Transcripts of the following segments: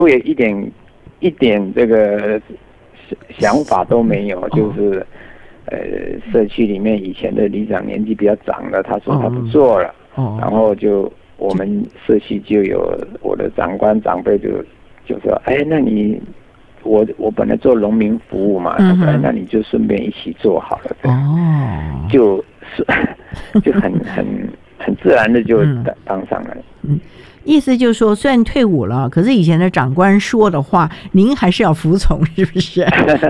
会一点这个想法都没有，就是社区里面以前的里长年纪比较长的，他说他不做了，然后就我们社区就有我的长官长辈就说，哎，那你我本来做农民服务嘛，他说，哎，那你就顺便一起做好了，就是就很自然的就当上了。 意思就是说，虽然退伍了，可是以前的长官说的话，您还是要服从，是不是？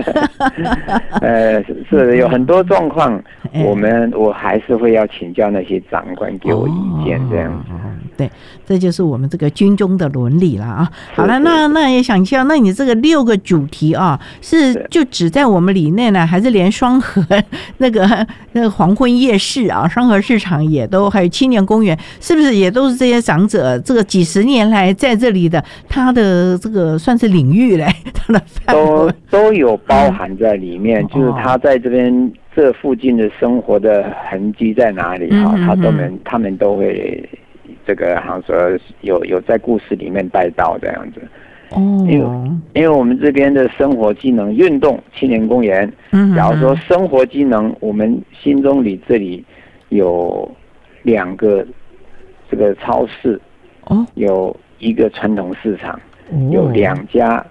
是有很多状况，我还是会要请教那些长官给我意见，这样子。 对，这就是我们这个军中的伦理了啊。好了，那也想知道，那你这个6个主题啊，是就只在我们里内呢，还是连双河那个黄昏夜市啊，双河市场也都，还有青年公园，是不是也都是这些长者这个几十年来在这里的他的这个算是领域嘞，他的范围都有包含在里面，就是他在这边这附近的生活的痕迹在哪里哈，他们都会这个好像说有在故事里面带到这样子。因为我们这边的生活机能运动青年公园，假如说生活机能，我们新中里这里有2个这个超市，有1个传统市场，有2家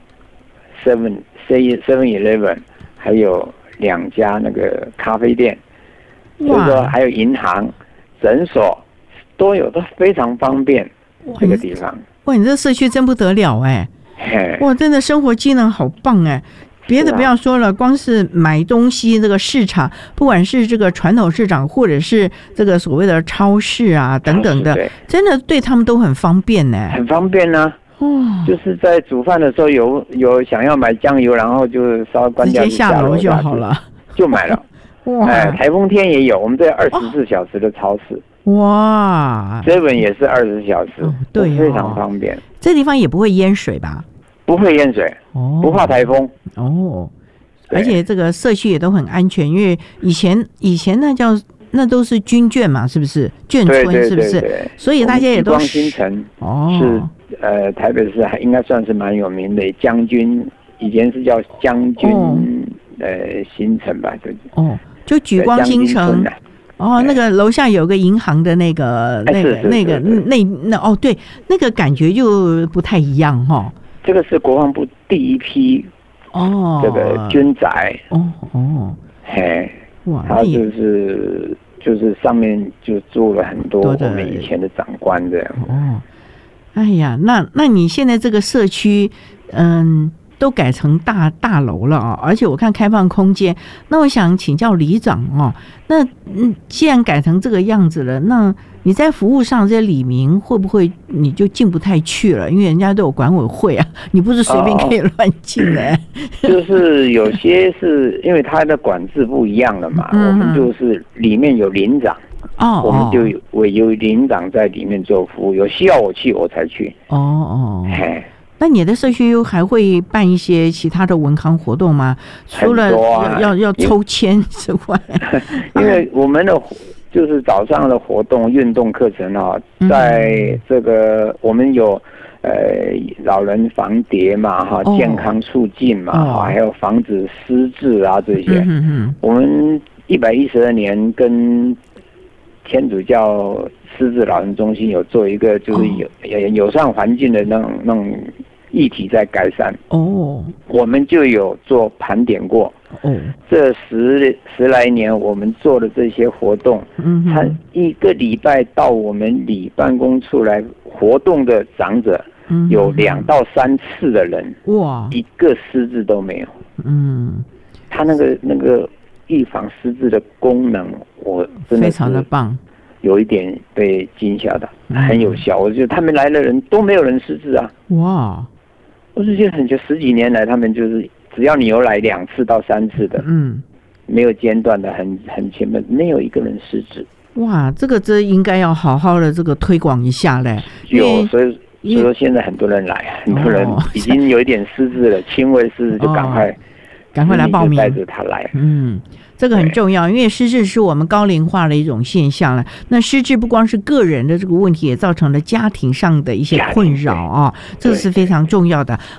7-Eleven， 还有2家那个咖啡店，所以说还有银行、诊所都有，都非常方便。这个地方， 哇，你这社区真不得了哎！哇，真的生活机能好棒哎！别的不要说了，光是买东西这个市场，不管是这个传统市场，或者是这个所谓的超市啊等等的，真的对他们都很方便呢。 很方便呢。就是在煮饭的时候有想要买酱油，然后就稍微关掉，直接下楼就好了， 就买了。台风天也有，我们这24小时的超市。 哇 ，7也是24小时，对，非常方便。 这地方也不会淹水吧？ 不会淹水，不怕台风。 而且这个社区也都很安全，因为以前那都是军眷嘛，是不是？眷村是不是？所以大家也都光新城是台北市应该算是蛮有名的将军，以前是叫将军新城吧， 就莒光新城。那个楼下有个银行的那个对，那个感觉就不太一样哈。 这个是国防部第一批这个军宅哇，他就是上面就住了很多我们以前的长官这样。 哎呀，那你现在这个社区都改成大楼了啊，而且我看开放空间。那我想请教里长那既然改成这个样子了，那你在服务上这些里民会不会你就进不太去了？因为人家都有管委会啊，你不是随便可以乱进的。 就是有些是因为他的管制不一样了嘛，我们就是里面有邻长。我们就有邻长在里面做服务，有需要我去我才去。 那你的社区还会办一些其他的文康活动吗？除了要抽签之外， 因为我们的就是早上的活动运动课程在这个我们有老人防跌嘛健康促进嘛还有防止失智啊这些。我们112年跟天主教失智老人中心有做一个就是友善环境的那种议题在改善。我们就有做盘点过。这十来年我们做的这些活动，他1个礼拜到我们里办公处来活动的长者，有2到3次的人，一个失智都没有。他那个预防失智的功能，我真的是非常的棒， 有一点被惊吓的，很有效。我觉得他们来的人都没有人失智啊。哇！我是觉得10几年来，他们就是只要你有来2次到3次的，没有间断的，很前面，没有一个人失智。 哇，这应该要好好的这个推广一下嘞。 所以说现在很多人来，很多人已经有一点失智了，轻微失智就赶快赶快来报名， 带着他来。 这个很重要，因为失智是我们高龄化的一种现象了。那失智不光是个人的这个问题，也造成了家庭上的一些困扰啊，这是非常重要的。